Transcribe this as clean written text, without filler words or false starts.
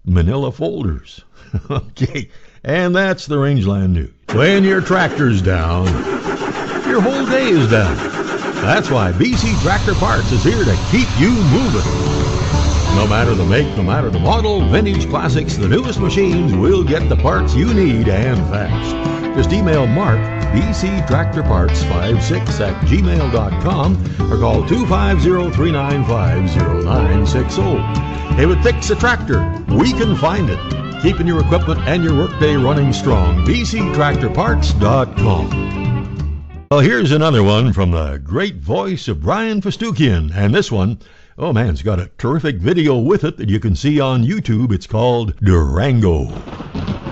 manila folders. Okay, and that's the Rangeland News. When your tractor's down, your whole day is down. That's why BC Tractor Parts is here to keep you moving. No matter the make, no matter the model, vintage, classics, the newest machines, we'll get the parts you need and fast. Just email Mark, bctractorparts56@gmail.com or call 250-395-0960. If it fixes a tractor, we can find it. Keeping your equipment and your workday running strong. bctractorparts.com. Well, here's another one from the great voice of Brian Festukian. And this one, oh man, it's got a terrific video with it that you can see on YouTube. It's called Durango.